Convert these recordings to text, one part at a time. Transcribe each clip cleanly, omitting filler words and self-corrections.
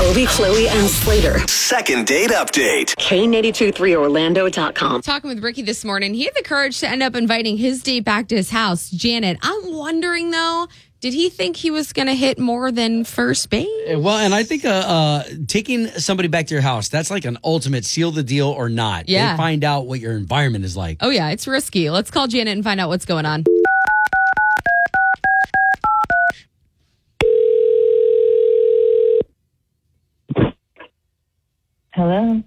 Obie, Chloe, and Slater. Second date update. K823Orlando.com. Talking with Ricky this morning, he had the courage to end up inviting his date back to his house, Janet. I'm wondering, though, did he think he was going to hit more than first base? Well, and I think taking somebody back to your house, that's like an ultimate seal the deal or not. Yeah. They find out what your environment is like. Oh, yeah, it's risky. Let's call Janet and find out what's going on. Hello?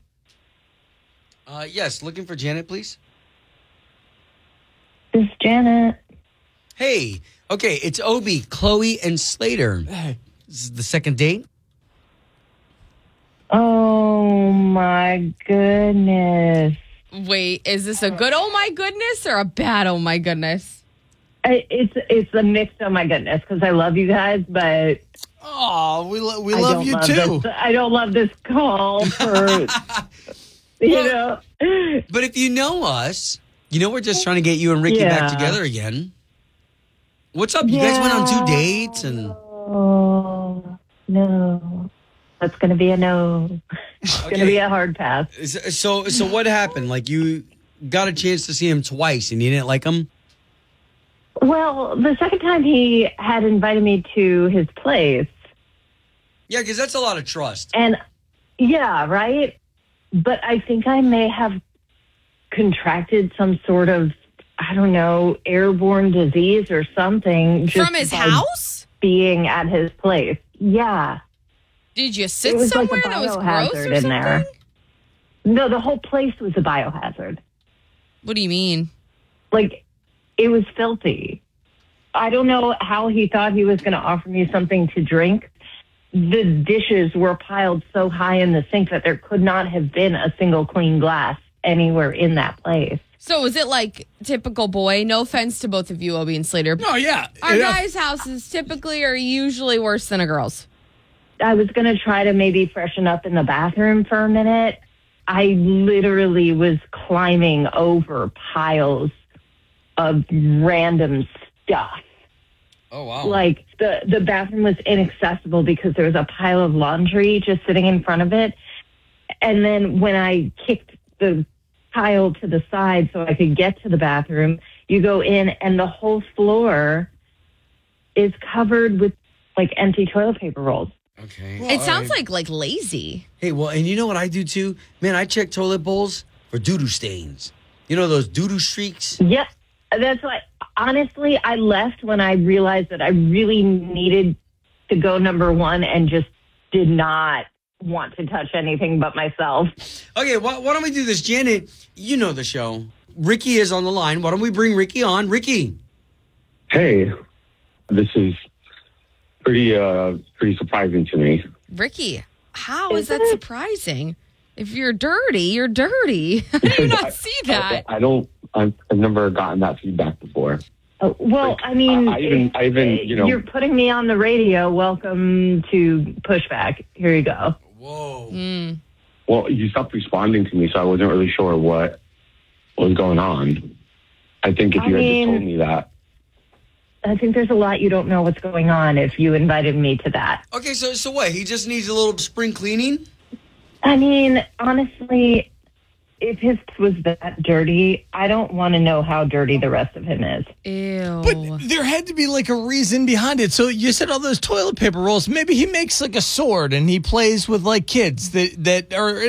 Yes, looking for Janet, please. This is Janet. Hey, okay, it's Obie, Chloe, and Slater. This is the second date. Oh, my goodness. Wait, is this a good oh my goodness or a bad oh my goodness? It's a mixed oh my goodness because I love you guys, but Oh, we I love don't you love too. This, I don't love this call for, you know. But if you know us, you know we're just trying to get you and Ricky back Yeah. together again. What's up? You guys went on 2 dates and... Oh, no. That's going to be a no. It's going to be a hard pass. So what happened? Like you got a chance to see him twice and you didn't like him? Well, the second time he had invited me to his place. Yeah, because that's a lot of trust. And yeah, right? But I think I may have contracted some sort of, I don't know, airborne disease or something. Just From his by house? Being at his place. Yeah. Did you It sit was like somewhere a that was gross biohazard or in something? there. No, the whole place was a biohazard. What do you mean? Like, it was filthy. I don't know how he thought he was going to offer me something to drink. The dishes were piled so high in the sink that there could not have been a single clean glass anywhere in that place. So is it like typical boy? No offense to both of you, Obie and Slater. Oh, yeah. Our guys' houses typically are usually worse than a girl's. I was going to try to maybe freshen up in the bathroom for a minute. I literally was climbing over piles of random stuff. Oh, wow. Like the bathroom was inaccessible because there was a pile of laundry just sitting in front of it. And then when I kicked the pile to the side so I could get to the bathroom, you go in and the whole floor is covered with like empty toilet paper rolls. Okay. It sounds like lazy. Hey, well, and you know what I do too? Man, I check toilet bowls for doo-doo stains. You know those doo-doo streaks? Yeah, that's why. Honestly, I left when I realized that I really needed to go number one and just did not want to touch anything but myself. Okay, why don't we do this? Janet, you know the show. Ricky is on the line. Why don't we bring Ricky on? Ricky. Hey, this is pretty surprising to me. Ricky, how is Is that it? surprising? If you're dirty, you're dirty. How do you not see that? I've never gotten that feedback before. Oh, well, I mean, I even, you know, you're putting me on the radio. Welcome to Pushback. Here you go. Whoa. well, you stopped responding to me, so I wasn't really sure what was going on. I think if you had just told me that. I think there's a lot you don't know what's going on if you invited me to that. Okay, so what? He just needs a little spring cleaning? I mean, honestly, if his was that dirty, I don't want to know how dirty the rest of him is. Ew. But there had to be like a reason behind it. So you said all those toilet paper rolls. Maybe he makes like a sword and he plays with like kids that are